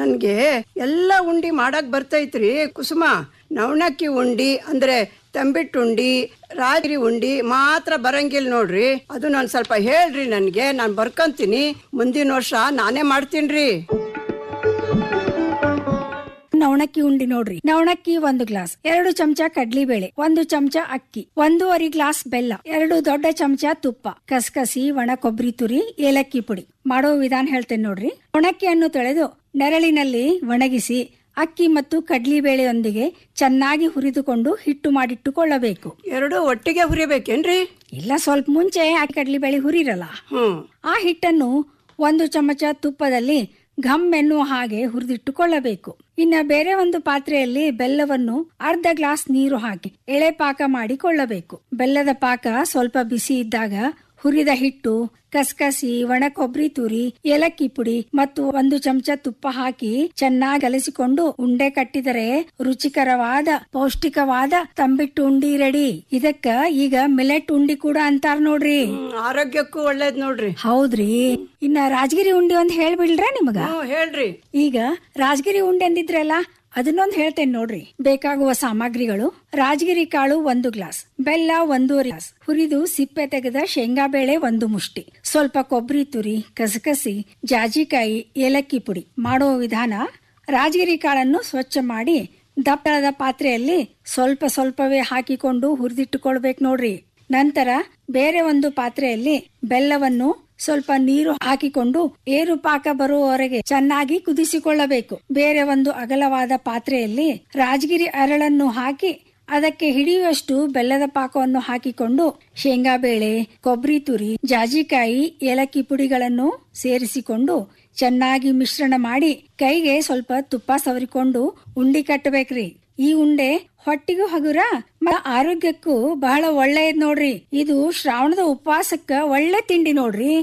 ನನ್ಗೆ ಎಲ್ಲ ಉಂಡಿ ಮಾಡಕ್ ಬರ್ತೈತ್ರಿ ಕುಸುಮ. ನವಣಕ್ಕಿ ಉಂಡಿ ಅಂದ್ರೆ ತಂಬಿಟ್ಟು ಉಂಡಿ, ರಾಜರಿ ಉಂಡಿ ಮಾತ್ರ ಬರಂಗಿಲ್ಲ ನೋಡ್ರಿ. ಅದು ನಾನು ಸ್ವಲ್ಪ ಹೇಳ್ರಿ ನನ್ಗೆ, ನಾನು ಬರ್ಕೊಂತೀನಿ. ಮುಂದಿನ ವರ್ಷ ನಾನೇ ಮಾಡ್ತೀನ್ರಿ. ನವಣಕ್ಕಿ ಉಂಡಿ ನೋಡ್ರಿ. ನವಣಕ್ಕಿ 1 ಗ್ಲಾಸ್, 2 ಚಮಚ ಕಡ್ಲಿಬೇಳೆ, 1 ಚಮಚ ಅಕ್ಕಿ, 1.5 ಗ್ಲಾಸ್ ಬೆಲ್ಲ, 2 ದೊಡ್ಡ ಚಮಚ ತುಪ್ಪ, ಕಸಕಸಿ, ಒಣ ಕೊಬ್ಬರಿ ತುರಿ, ಏಲಕ್ಕಿ ಪುಡಿ. ಮಾಡೋ ವಿಧಾನ ಹೇಳ್ತೇನೆ ನೋಡ್ರಿ. ನವಣಕ್ಕಿಯನ್ನು ತೊಳೆದು ನೆರಳಿನಲ್ಲಿ ಒಣಗಿಸಿ ಅಕ್ಕಿ ಮತ್ತು ಕಡ್ಲಿಬೇಳೆಯೊಂದಿಗೆ ಚೆನ್ನಾಗಿ ಹುರಿದುಕೊಂಡು ಹಿಟ್ಟು ಮಾಡಿಟ್ಟುಕೊಳ್ಳಬೇಕು. ಎರಡು ಒಟ್ಟಿಗೆ ಹುರಿಬೇಕೇನ್ರಿ? ಇಲ್ಲ, ಸ್ವಲ್ಪ ಮುಂಚೆ ಅಕ್ಕಿ ಕಡ್ಲಿಬೇಳೆ ಹುರಿರಲ್ಲ, ಆ ಹಿಟ್ಟನ್ನು 1 ಚಮಚ ತುಪ್ಪದಲ್ಲಿ ಘಮ್ ಎನ್ನುವ ಹಾಗೆ ಹುರಿದಿಟ್ಟುಕೊಳ್ಳಬೇಕು. ಇನ್ನ ಬೇರೆ ಒಂದು ಪಾತ್ರೆಯಲ್ಲಿ ಬೆಲ್ಲವನ್ನು ಅರ್ಧ ಗ್ಲಾಸ್ ನೀರು ಹಾಕಿ ಎಳೆ ಪಾಕ ಮಾಡಿಕೊಳ್ಳಬೇಕು. ಬೆಲ್ಲದ ಪಾಕ ಸ್ವಲ್ಪ ಬಿಸಿ ಇದ್ದಾಗ ಹುರಿದ ಹಿಟ್ಟು, ಕಸಕಸಿ, ಒಣ ಕೊಬ್ಬರಿ ತುರಿ, ಏಲಕ್ಕಿ ಪುಡಿ ಮತ್ತು 1 ಚಮಚ ತುಪ್ಪ ಹಾಕಿ ಚೆನ್ನಾಗಿ ಕಲಸಿಕೊಂಡು ಉಂಡೆ ಕಟ್ಟಿದರೆ ರುಚಿಕರವಾದ ಪೌಷ್ಟಿಕವಾದ ತಂಬಿಟ್ಟು ಉಂಡಿ ರೆಡಿ. ಇದಕ್ಕ ಈಗ ಮಿಲೆಟ್ ಉಂಡಿ ಕೂಡ ಅಂತಾರ ನೋಡ್ರಿ. ಆರೋಗ್ಯಕ್ಕೂ ಒಳ್ಳೇದ್ ನೋಡ್ರಿ. ಹೌದ್ರಿ. ಇನ್ನ ರಾಜಗಿರಿ ಉಂಡಿ ಒಂದ್ ಹೇಳ್ಬಿಡ್ರ ನಿಮಗ? ಹೇಳ್ರಿ. ಈಗ ರಾಜಗಿರಿ ಉಂಡೆ ಅಂದಿದ್ರಲ್ಲ, ಅದನ್ನೊಂದು ಹೇಳ್ತೇನೆ ನೋಡ್ರಿ. ಬೇಕಾಗುವ ಸಾಮಗ್ರಿಗಳು: ರಾಜಗಿರಿ ಕಾಳು 1 ಗ್ಲಾಸ್, ಬೆಲ್ಲ 1 ಗ್ಲಾಸ್, ಹುರಿದು ಸಿಪ್ಪೆ ತೆಗೆದ ಶೇಂಗಾ ಬೇಳೆ 1 ಮುಷ್ಟಿ, ಸ್ವಲ್ಪ ಕೊಬ್ಬರಿ ತುರಿ, ಕಸಕಸಿ, ಜಾಜಿಕಾಯಿ, ಏಲಕ್ಕಿ ಪುಡಿ. ಮಾಡುವ ವಿಧಾನ: ರಾಜಗಿರಿ ಕಾಳನ್ನು ಸ್ವಚ್ಛ ಮಾಡಿ ದಪ್ಪಳದ ಪಾತ್ರೆಯಲ್ಲಿ ಸ್ವಲ್ಪ ಸ್ವಲ್ಪವೇ ಹಾಕಿಕೊಂಡು ಹುರಿದಿಟ್ಟುಕೊಳ್ಬೇಕು ನೋಡ್ರಿ. ನಂತರ ಬೇರೆ ಒಂದು ಪಾತ್ರೆಯಲ್ಲಿ ಬೆಲ್ಲವನ್ನು ಸ್ವಲ್ಪ ನೀರು ಹಾಕಿಕೊಂಡು ಏರು ಪಾಕ ಬರುವವರೆಗೆ ಚೆನ್ನಾಗಿ ಕುದಿಸಿಕೊಳ್ಳಬೇಕು. ಬೇರೆ ಒಂದು ಅಗಲವಾದ ಪಾತ್ರೆಯಲ್ಲಿ ರಾಜಗಿರಿ ಅರಳನ್ನು ಹಾಕಿ ಅದಕ್ಕೆ ಹಿಡಿಯುವಷ್ಟು ಬೆಲ್ಲದ ಪಾಕವನ್ನು ಹಾಕಿಕೊಂಡು ಶೇಂಗಾ ಬೇಳೆ, ಕೊಬ್ಬರಿ ತುರಿ, ಜಾಜಿಕಾಯಿ, ಏಲಕ್ಕಿ ಪುಡಿಗಳನ್ನು ಸೇರಿಸಿಕೊಂಡು ಚೆನ್ನಾಗಿ ಮಿಶ್ರಣ ಮಾಡಿ ಕೈಗೆ ಸ್ವಲ್ಪ ತುಪ್ಪ ಸವರಿಕೊಂಡು ಉಂಡಿ ಕಟ್ಟಬೇಕ್ರಿ. ಈ ಉಂಡೆ ಹೊಟ್ಟಿಗೂ ಹಗುರ ಆರೋಗ್ಯಕ್ಕೂ ಬಹಳ ಒಳ್ಳೆಯದ್ ನೋಡ್ರಿ. ಇದು ಶ್ರಾವಣದ ಉಪವಾಸಕ್ಕ ಒಳ್ಳೆ ತಿಂಡಿ ನೋಡ್ರಿ.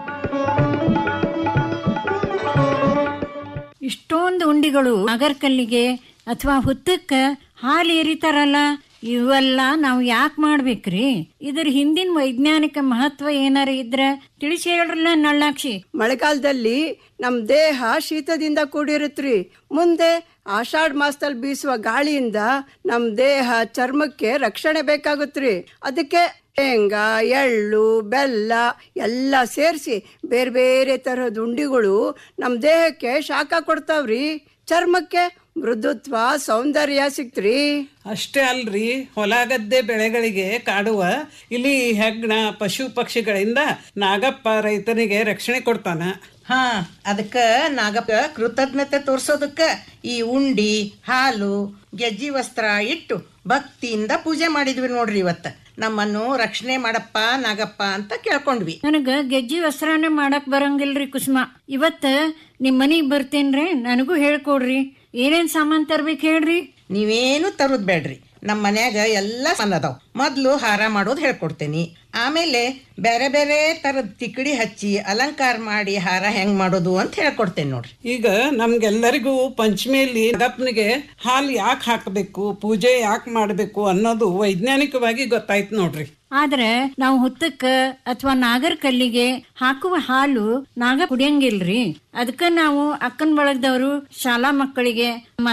ಇಷ್ಟೊಂದು ಉಂಡಿಗಳು ನಾಗರ್ಕಲ್ಲಿಗೆ ಅಥವಾ ಹುತ್ತಕ್ಕ ಹಾಲು ಎರಿತಾರಲ್ಲ, ಇವೆಲ್ಲ ನಾವು ಯಾಕೆ ಮಾಡ್ಬೇಕ್ರಿ? ಇದ್ರ ಹಿಂದಿನ ವೈಜ್ಞಾನಿಕ ಮಹತ್ವ ಏನಾರ ಇದ್ರ ತಿಳಿಸಿ ಹೇಳ್ರಲ್ಲ ನಳ್ಳಾಕ್ಷಿ. ಮಳೆಗಾಲದಲ್ಲಿ ನಮ್ ದೇಹ ಶೀತದಿಂದ ಕೂಡಿರುತ್ರಿ. ಮುಂದೆ ಆಷಾಢ ಮಾಸದಲ್ಲಿ ಬೀಸುವ ಗಾಳಿಯಿಂದ ನಮ್ ದೇಹ ಚರ್ಮಕ್ಕೆ ರಕ್ಷಣೆ ಬೇಕಾಗುತ್ರಿ. ಅದಕ್ಕೆ ಶೇಂಗಾ, ಎಳ್ಳು, ಬೆಲ್ಲ ಎಲ್ಲ ಸೇರಿಸಿ ಬೇರೆ ಬೇರೆ ತರಹದ ಉಂಡಿಗಳು ನಮ್ ದೇಹಕ್ಕೆ ಶಾಖ ಕೊಡ್ತಾವ್ರಿ. ಚರ್ಮಕ್ಕೆ ಮೃದುತ್ವ, ಸೌಂದರ್ಯ ಸಿಕ್ತ್ರಿ. ಅಷ್ಟೇ ಅಲ್ರಿ, ಹೊಲ ಗದ್ದೆ ಬೆಳೆಗಳಿಗೆ ಕಾಡುವ ಇಲಿ, ಹೆಗ್ಣ, ಪಶು ಪಕ್ಷಿಗಳಿಂದ ನಾಗಪ್ಪ ರೈತನಿಗೆ ರಕ್ಷಣೆ ಕೊಡ್ತಾನ. ಅದಕ್ಕ ನಾಗಪ್ಪ ಕೃತಜ್ಞತೆ ತೋರ್ಸೋದಕ್ಕ ಈ ಉಂಡಿ, ಹಾಲು, ಗೆಜ್ಜಿ ವಸ್ತ್ರ ಇಟ್ಟು ಭಕ್ತಿಯಿಂದ ಪೂಜೆ ಮಾಡಿದ್ವಿ ನೋಡ್ರಿ. ಇವತ್ತ ನಮ್ಮನ್ನು ರಕ್ಷಣೆ ಮಾಡಪ್ಪ ನಾಗಪ್ಪ ಅಂತ ಕೇಳ್ಕೊಂಡ್ವಿ. ನನಗ ಗೆಜ್ಜಿ ವಸ್ತ್ರನೇ ಮಾಡಕ್ ಬರಂಗಿಲ್ರಿ ಕುಸುಮ. ಇವತ್ತ ನಿಮ್ ಮನಿಗ್ ಬರ್ತೇನ್ರಿ, ನನಗೂ ಹೇಳ್ಕೊಡ್ರಿ. ಏನೇನ್ ಸಾಮಾನ್ ತರ್ಬೇಕು ಹೇಳ್ರಿ. ನೀವೇನು ತರುದ್ ಬೇಡ್ರಿ, ನಮ್ಮ ಮನ್ಯಾಗ ಎಲ್ಲ ಸಾಮಾನ್ ಅದಾವ್. ಮೊದ್ಲು ಹಾರ ಮಾಡೋದು ಹೇಳ್ಕೊಡ್ತೇನಿ. ಆಮೇಲೆ ಬೇರೆ ಬೇರೆ ತರದ ತಿಕಡಿ ಹಚ್ಚಿ ಅಲಂಕಾರ ಮಾಡಿ ಹಾರ ಹೆಂಗ್ ಮಾಡೋದು ಅಂತ ಹೇಳ್ಕೊಡ್ತೇನೆ ನೋಡ್ರಿ. ಈಗ ನಮ್ಗೆಲ್ಲರಿಗೂ ಪಂಚಮಿಯಲ್ಲಿ ನಾಗಪ್ಪನಿಗೆ ಹಾಲು ಯಾಕೆ ಹಾಕಬೇಕು, ಪೂಜೆ ಯಾಕೆ ಮಾಡಬೇಕು ಅನ್ನೋದು ವೈಜ್ಞಾನಿಕವಾಗಿ ಗೊತ್ತಾಯ್ತು ನೋಡ್ರಿ. ಆದ್ರೆ ನಾವು ಹುತ್ತಕ್ಕ ಅಥವಾ ನಾಗರ ಕಲ್ಲಿಗೆ ಹಾಕುವ ಹಾಲು ನಾಗ ಕುಡಿಯಂಗಿಲ್ರಿ. ಅದಕ್ಕ ನಾವು ಅಕ್ಕನ ಬಳಗದವರು ಶಾಲಾ ಮಕ್ಕಳಿಗೆ